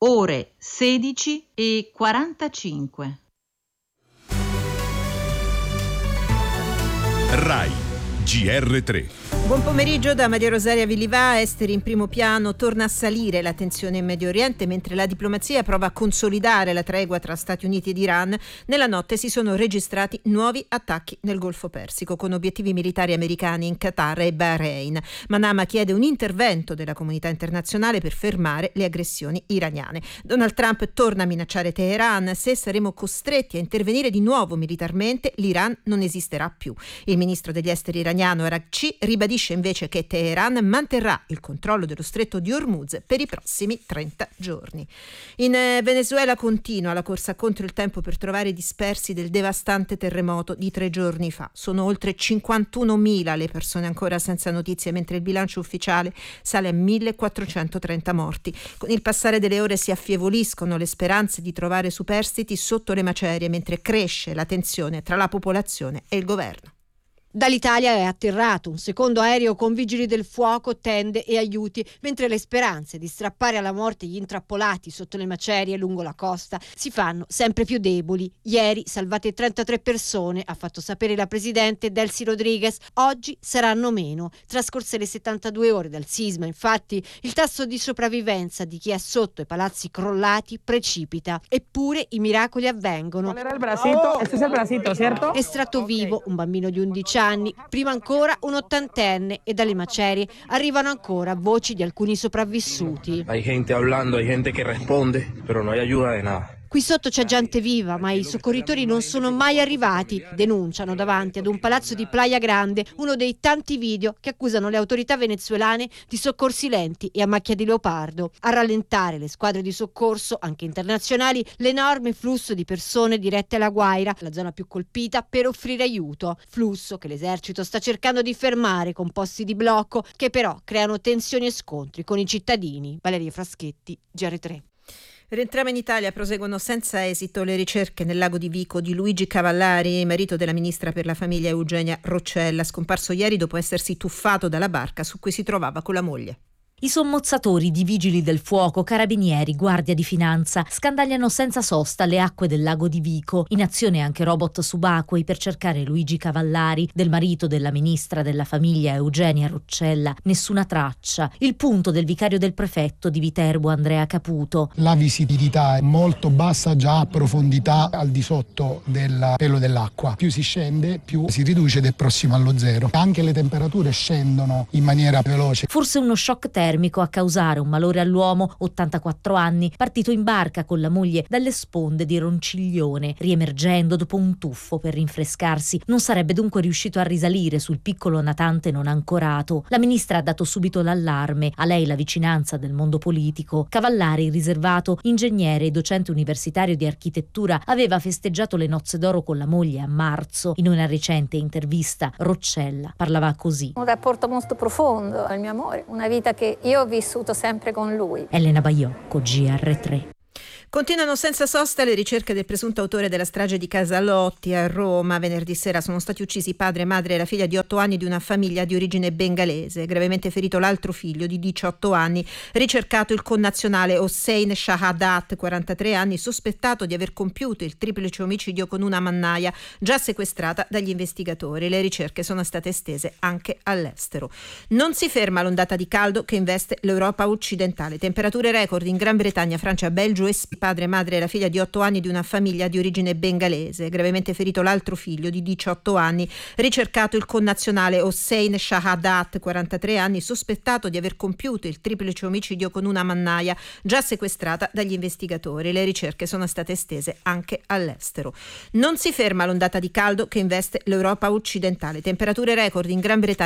ore 16:45. RAI GR3. Buon pomeriggio da Maria Rosaria Villivà. Esteri in primo piano, torna a salire la tensione in Medio Oriente mentre la diplomazia prova a consolidare la tregua tra Stati Uniti ed Iran. Nella notte si sono registrati nuovi attacchi nel Golfo Persico con obiettivi militari americani in Qatar e Bahrain. Manama chiede un intervento della comunità internazionale per fermare le aggressioni iraniane. Donald Trump torna a minacciare Teheran: se saremo costretti a intervenire di nuovo militarmente, l'Iran non esisterà più. Il ministro degli esteri iraniano Araghchi ribadisce invece che Teheran manterrà il controllo dello stretto di Hormuz per i prossimi 30 giorni. In Venezuela continua la corsa contro il tempo per trovare i dispersi del devastante terremoto di 3 giorni fa. Sono oltre 51.000 le persone ancora senza notizie, mentre il bilancio ufficiale sale a 1.430 morti. Con il passare delle ore si affievoliscono le speranze di trovare superstiti sotto le macerie, mentre cresce la tensione tra la popolazione e il governo. Dall'Italia è atterrato un secondo aereo con vigili del fuoco, tende e aiuti, mentre le speranze di strappare alla morte gli intrappolati sotto le macerie lungo la costa si fanno sempre più deboli. Ieri salvate 33 persone, ha fatto sapere la presidente Delcy Rodriguez. Oggi saranno meno. Trascorse le 72 ore dal sisma, infatti, il tasso di sopravvivenza di chi è sotto i palazzi crollati precipita. Eppure i miracoli avvengono. Estratto vivo un bambino di 11 anni, prima ancora un ottantenne, e dalle macerie arrivano ancora voci di alcuni sopravvissuti. Hay gente hablando, hay gente que responde, pero no hay ayuda de nada. Qui sotto c'è gente viva, ma i soccorritori non sono mai arrivati, denunciano davanti ad un palazzo di Playa Grande uno dei tanti video che accusano le autorità venezuelane di soccorsi lenti e a macchia di leopardo. A rallentare le squadre di soccorso, anche internazionali, l'enorme flusso di persone dirette alla Guaira, la zona più colpita, per offrire aiuto. Flusso che l'esercito sta cercando di fermare con posti di blocco che però creano tensioni e scontri con i cittadini. Valeria Fraschetti, GR3. Rientriamo in Italia. Proseguono senza esito le ricerche nel lago di Vico di Luigi Cavallari, marito della ministra per la famiglia Eugenia Roccella, scomparso ieri dopo essersi tuffato dalla barca su cui si trovava con la moglie. I sommozzatori di vigili del fuoco, carabinieri, guardia di finanza scandagliano senza sosta le acque del lago di Vico. In azione anche robot subacquei per cercare Luigi Cavallari, del marito della ministra della famiglia Eugenia Roccella. Nessuna traccia. Il punto del vicario del prefetto di Viterbo, Andrea Caputo. La visibilità è molto bassa, già a profondità al di sotto del pelo dell'acqua. Più si scende, più si riduce ed è prossimo allo zero. Anche le temperature scendono in maniera veloce. Forse uno shock termico a causare un malore all'uomo, 84 anni, partito in barca con la moglie dalle sponde di Ronciglione, riemergendo dopo un tuffo per rinfrescarsi. Non sarebbe dunque riuscito a risalire sul piccolo natante non ancorato. La ministra ha dato subito l'allarme, a lei la vicinanza del mondo politico. Cavallari, riservato, ingegnere e docente universitario di architettura, aveva festeggiato le nozze d'oro con la moglie a marzo. In una recente intervista Roccella parlava così: un rapporto molto profondo al mio amore, una vita che io ho vissuto sempre con lui. Elena Baiocco, GR3. Continuano senza sosta le ricerche del presunto autore della strage di Casalotti a Roma. Venerdì sera sono stati uccisi padre, madre e la figlia di 8 anni di una famiglia di origine bengalese. Gravemente ferito l'altro figlio di 18 anni. Ricercato il connazionale Hossein Shahadat, 43 anni, sospettato di aver compiuto il triplice omicidio con una mannaia, già sequestrata dagli investigatori. Le ricerche sono state estese anche all'estero. Non si ferma l'ondata di caldo che investe l'Europa occidentale. Temperature record in Gran Bretagna, Francia, Belgio e Spagna. Padre, madre e la figlia di 8 anni di una famiglia di origine bengalese. Gravemente ferito l'altro figlio di 18 anni. Ricercato il connazionale Hossein Shahadat, 43 anni, sospettato di aver compiuto il triplice omicidio con una mannaia, già sequestrata dagli investigatori. Le ricerche sono state estese anche all'estero. Non si ferma l'ondata di caldo che investe l'Europa occidentale. Temperature record in Gran Bretagna.